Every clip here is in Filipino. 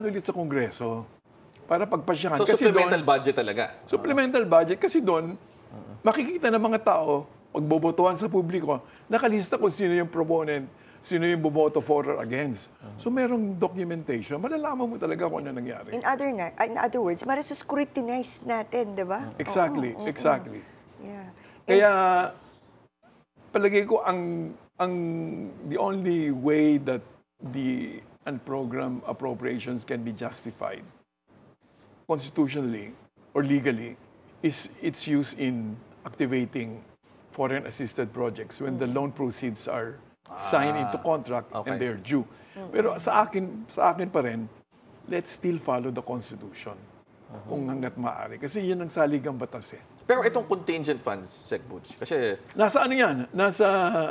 ulit sa Kongreso para pagpasyahan. So, Kasi supplemental budget talaga. supplemental budget kasi doon, makikita ng mga tao, pagbobotohan sa publiko, nakalista kung sino yung proponent, sino yung boboto for or against. So merong documentation, malalaman mo talaga kung ano nangyari. In other words, scrutinize natin, di ba? Exactly, exactly. Yeah. Kaya palagay ko the only way that the unprogrammed appropriations can be justified constitutionally or legally is its use in activating foreign assisted projects when the loan proceeds are signed into contract and they're due. Pero sa akin pa rin, let's still follow the Constitution kung hanggat maaari. Kasi yun ang saligang batas eh. Pero itong contingent funds, Sec Butch, kasi... Nasa ano yan? Nasa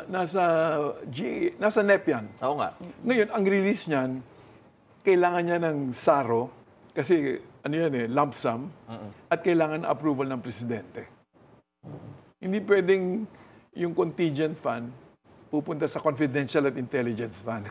NEP yan. Oo nga. Ngayon, ang release niyan, kailangan niya ng SARO, kasi ano yan eh, lump sum, at kailangan approval ng presidente. Hindi pwedeng yung contingent fund pupunta sa confidential at intelligence fund.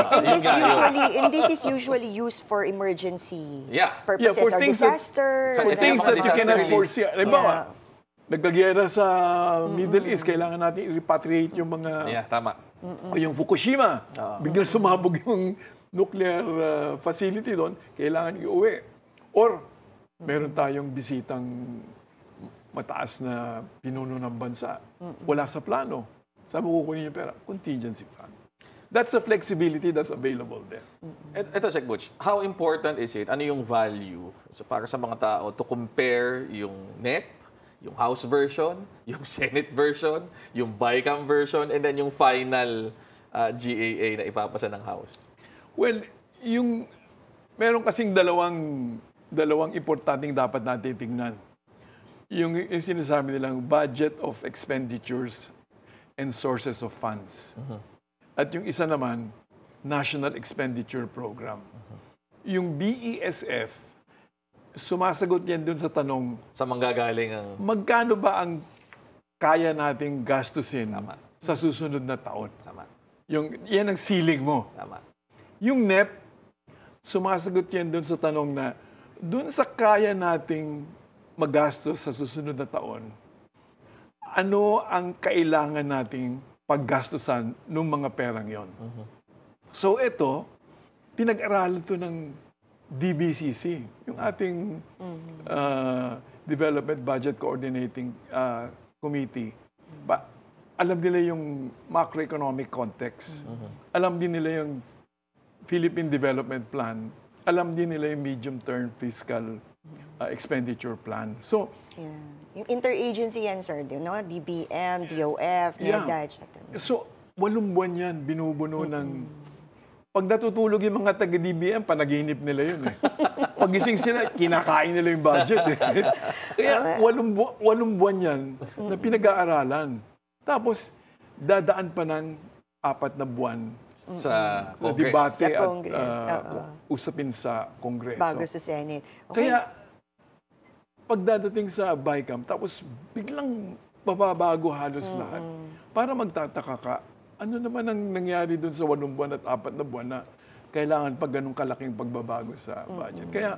And this is usually used for emergency purposes for or things disaster. For things that you cannot relief. foresee. Halimbawa, nagkagyera sa Middle East, kailangan natin i-repatriate yung mga... Tama. O yung Fukushima, biglang sumabog yung nuclear facility doon, kailangan iuwi. Or, meron tayong bisitang mataas na pinuno ng bansa. Wala sa plano. Saan mo kukunin yung pera? Contingency fund. That's the flexibility that's available there. Ito, Sec Butch, how important is it? Ano yung value para sa mga tao to compare yung NEP, yung House version, yung Senate version, yung BICAM version, and then yung final GAA na ipapasa ng House? Well, meron kasing dalawang importanteng dapat natin tingnan. Yung sinasabi nilang budget of expenditures and sources of funds. At yung isa naman, National Expenditure Program. Yung BESF, sumasagot yan dun sa tanong, Sa manggagaling ang... magkano ba ang kaya nating gastusin sa susunod na taon? Tama. Yan ang ceiling mo. Tama. Yung NEP, sumasagot yan dun sa tanong na, dun sa kaya nating magastos sa susunod na taon, ano ang kailangan nating paggastusan ng mga perang yon? So ito, pinag-aralan to ng DBCC, yung ating Development Budget Coordinating Committee. Alam nila yung macroeconomic context. Alam din nila yung Philippine Development Plan. Alam din nila yung medium-term fiscal expenditure plan. So, yung interagency yan, sir, no? DBM, DOF, NEDA, So, 8 buwan yan, binubuno ng... Pag natutulog yung mga taga-DBM, panaginip nila yun eh. Pagising sila, kinakain nila yung budget eh. Kaya 8 buwan yan na pinag-aaralan. Tapos, dadaan pa ng 4 na buwan Sa Congress. debate Sa Congress, at usapin sa Kongreso. bago sa Senate. Okay. Kaya, pagdadating sa BICAM, tapos biglang bababago halos lahat. Para magtataka ka, ano naman ang nangyari dun sa 8 buwan at 4 na buwan na kailangan pa ganun kalaking pagbabago sa budget. Kaya,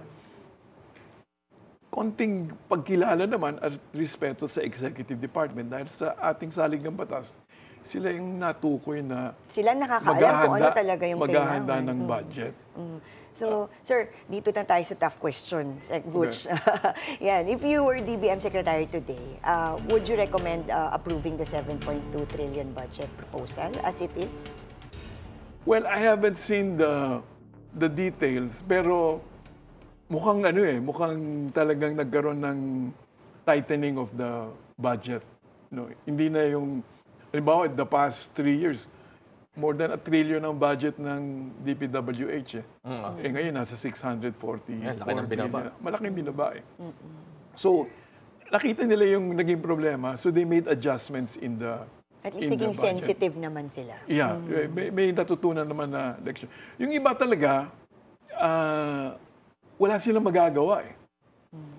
konting pagkilala naman at respeto sa executive department dahil sa ating saligang batas, sila yung natukoy na Sila nakakaalam kung ano talaga yung maghahanda kailangan. ng budget. So, sir, dito na tayo sa tough question, Sec Butch. Yan, if you were DBM Secretary today, would you recommend approving the 7.2 trillion budget proposal as it is? Well, I haven't seen the details, pero mukhang mukhang talagang nagkaroon ng tightening of the budget. No, hindi na yung, halimbawa, the past 3 years, more than 1 trillion ang budget ng DPWH eh. Ngayon, nasa 640. Laki ng binaba. Malaking binaba eh. So, nakita nila yung naging problema, so they made adjustments in the At least naging sensitive naman sila. Yeah, may natutunan naman na leksyon. Yung iba talaga, wala silang magagawa eh.